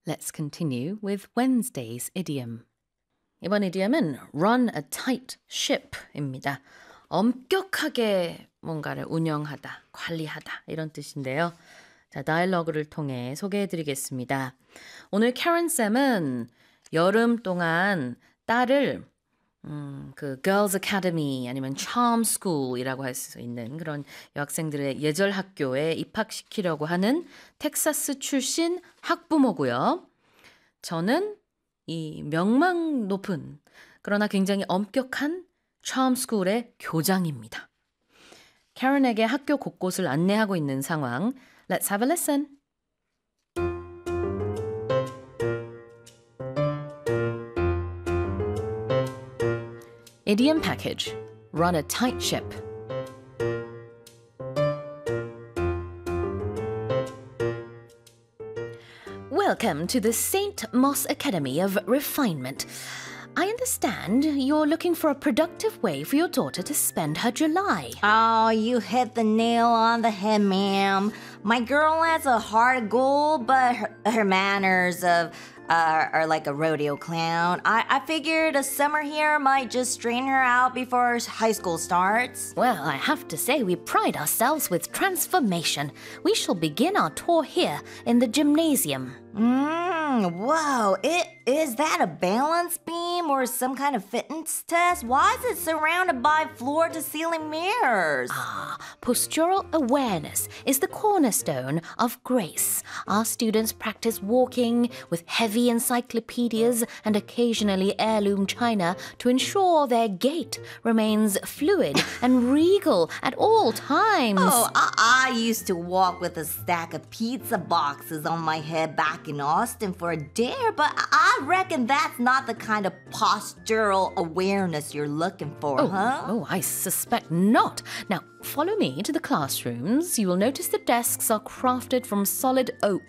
Let's continue with Wednesday's idiom. 이번 idiom은 run a tight ship입니다. 엄격하게 뭔가를 운영하다, 관리하다 이런 뜻인데요. 자, 다이얼로그를 통해 소개해드리겠습니다. 오늘 캐런쌤은 여름 동안 딸을 그 Girls Academy 아니면 Charm School이라고 할 수 있는 그런 여학생들의 예절 학교에 입학시키려고 하는 텍사스 출신 학부모고요. 저는 이 명망 높은 그러나 굉장히 엄격한 Charm School의 교장입니다. 캐런에게 학교 곳곳을 안내하고 있는 상황. Let's have a listen. Idiom package. Run a tight ship. Welcome to the St. Moss Academy of Refinement. I understand you're looking for a productive way for your daughter to spend her July. Oh, you hit the nail on the head, ma'am. My girl has a heart of gold, but her manners are like a rodeo clown. I figured a summer here might just strain her out before high school starts. Well, I have to say we pride ourselves with transformation. We shall begin our tour here in the gymnasium. Whoa, is that a balance beam or some kind of fitness test? Why is it surrounded by floor-to-ceiling mirrors? Postural awareness is the cornerstone of grace. Our students practice walking with heavy encyclopedias and occasionally heirloom china to ensure their gait remains fluid and regal at all times. Oh, I used to walk with a stack of pizza boxes on my head back in Austin for a dare, but I reckon that's not the kind of postural awareness you're looking for, huh? Oh, I suspect not. Now, follow me to the classrooms. You will notice the desks are crafted from solid oak.